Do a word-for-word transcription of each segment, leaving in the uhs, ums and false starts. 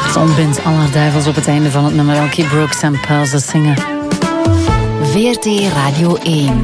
Zon bindt aller duivels op het einde van het nummer. Elkie Brooks en Pels zingen. V R T Radio één.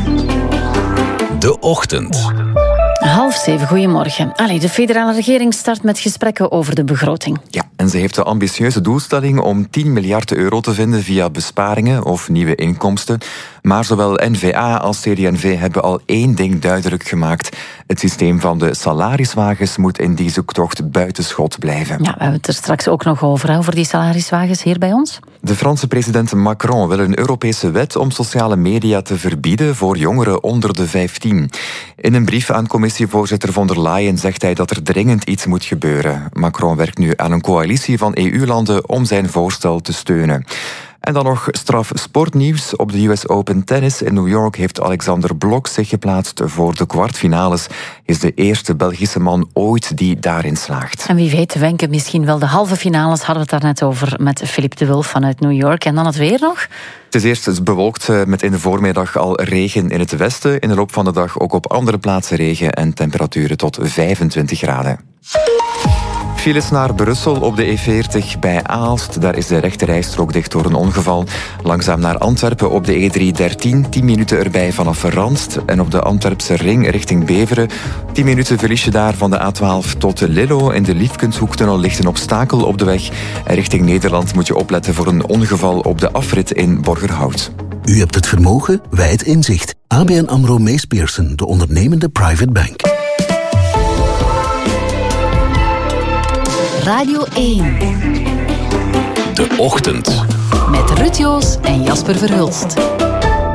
De Ochtend. Half zeven, goedemorgen. Allee, de federale regering start met gesprekken over de begroting. Ja, en ze heeft de ambitieuze doelstelling om tien miljard euro te vinden via besparingen of nieuwe inkomsten. Maar zowel N V A als C D en V hebben al één ding duidelijk gemaakt. Het systeem van de salariswagens moet in die zoektocht buitenschot blijven. Ja, we hebben het er straks ook nog over, over die salariswagens hier bij ons. De Franse president Macron wil een Europese wet om sociale media te verbieden voor jongeren onder de vijftien. In een brief aan commissievoorzitter von der Leyen zegt hij dat er dringend iets moet gebeuren. Macron werkt nu aan een coalitie van E U-landen om zijn voorstel te steunen. En dan nog straf sportnieuws. Op de U S Open Tennis in New York heeft Alexander Blok zich geplaatst voor de kwartfinales. Hij is de eerste Belgische man ooit die daarin slaagt. En wie weet, Wenke, misschien wel de halve finales hadden we het daar net over met Philippe de Wulf vanuit New York. En dan het weer nog? Het is eerst bewolkt met in de voormiddag al regen in het westen. In de loop van de dag ook op andere plaatsen regen en temperaturen tot vijfentwintig graden. Files naar Brussel op de E veertig bij Aalst. Daar is de rechterrijstrook dicht door een ongeval. Langzaam naar Antwerpen op de E driehonderddertien. tien minuten erbij vanaf Randst. En op de Antwerpse ring richting Beveren. tien minuten verlies je daar van de A twaalf tot Lillo. In de Liefkenshoektunnel ligt een obstakel op de weg. En richting Nederland moet je opletten voor een ongeval op de afrit in Borgerhout. U hebt het vermogen, wij het inzicht. A B N AMRO Mees Pierson, de ondernemende private bank. Radio één. De Ochtend. Met Ruud Joos en Jasper Verhulst.